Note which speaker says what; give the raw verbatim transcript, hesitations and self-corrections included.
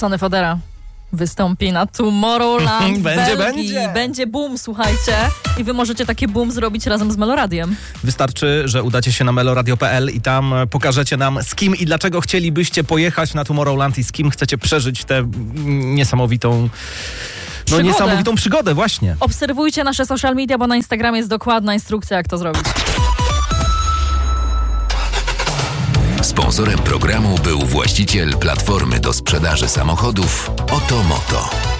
Speaker 1: Sonny Fodera wystąpi na Tomorrowland w
Speaker 2: Będzie,
Speaker 1: Belgii.
Speaker 2: będzie.
Speaker 1: Będzie boom, słuchajcie. I wy możecie takie boom zrobić razem z Meloradiem.
Speaker 2: Wystarczy, że udacie się na meloradio kropka p l i tam pokażecie nam, z kim i dlaczego chcielibyście pojechać na Tomorrowland i z kim chcecie przeżyć tę niesamowitą... No
Speaker 1: Przygodę.
Speaker 2: niesamowitą przygodę, właśnie.
Speaker 1: Obserwujcie nasze social media, bo na Instagramie jest dokładna instrukcja, jak to zrobić.
Speaker 3: Sponsorem programu był właściciel platformy do sprzedaży samochodów Otomoto.